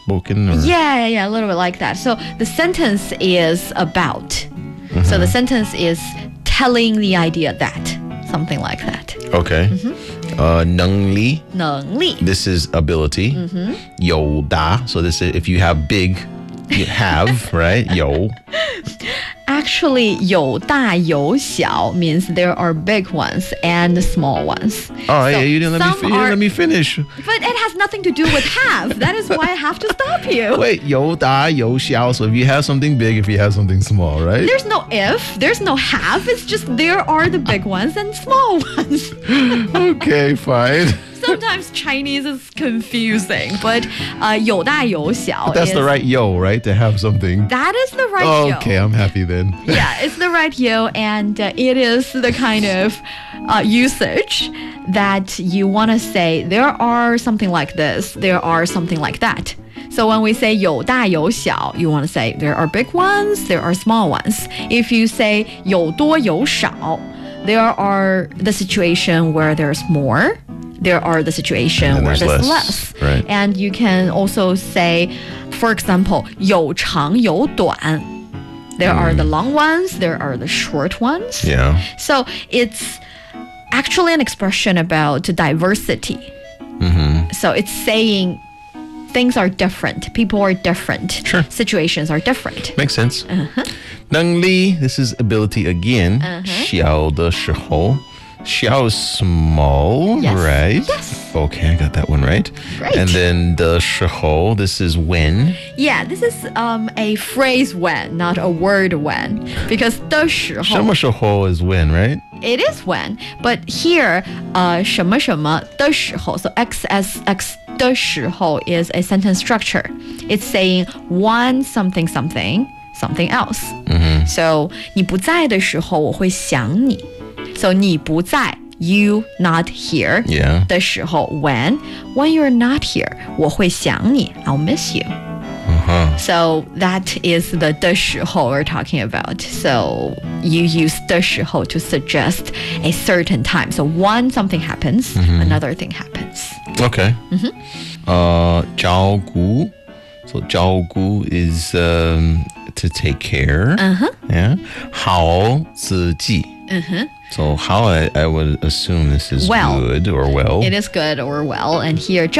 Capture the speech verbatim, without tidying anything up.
spoken? Or? Yeah, yeah, yeah, a little bit like that. So the sentence is about. Mm-hmm. So the sentence is telling the idea that. Something like that. Okay. Mm-hmm. Uh, 能力. 能力. This is ability. Mm-hmm. 有大. So this is if you have big, you have, right? 有. Actually, 有大有小 means there are big ones and small ones. Oh, so yeah, you didn't, let me, fi- you didn't are, let me finish. But it has nothing to do with have. That is why I have to stop you. Wait, 有大有小. So if you have something big, if you have something small, right? There's no if, there's no have. It's just there are the big ones and small ones. Okay, fine. Sometimes Chinese is confusing, but uh, 有大有小 That's is, the right yo, right? To have something. That is the right Oh, yo. okay, I'm happy then. Yeah, it's the right yo, and uh, it is the kind of uh, usage that you want to say there are something like this, there are something like that. So when we say 有大有小, you want to say there are big ones, there are small ones. If you say 有多有少, there are the situation where there's more. There are the situation and where there's there's less, less. Right. And you can also say, for example, 有长有短. There mm. are the long ones, there are the short ones. Yeah. So it's actually an expression about diversity. Mm-hmm. So it's saying things are different, people are different, sure. situations are different. Makes sense. Uh-huh. 能力, this is ability again. Uh-huh. 小的时候. 小 is small, yes. right? Yes. Okay, I got that one right. Right. And then 的时候, this is when. Yeah, this is um, a phrase when, not a word when. Because 的时候什么时候 is when, right? It is when. But here, uh, 什么什么的时候, so X S X 的时候 is a sentence structure. It's saying one something something, something else. Mm-hmm. So 你不在的时候我会想你. So 你不在 you not here. Yeah. 的时候 when when you're not here 我会想你 I'll miss you. Uh-huh. So that is the 的时候 we're talking about. So you use 的时候 to suggest a certain time. So one something happens, mm-hmm. another thing happens. Okay. Mm-hmm. Uh, 照顾. So 照顾 is um, to take care. Uh-huh. Yeah. 好自己. Uh-huh. So how I, I would assume this is well. good or well. It is good or well. And here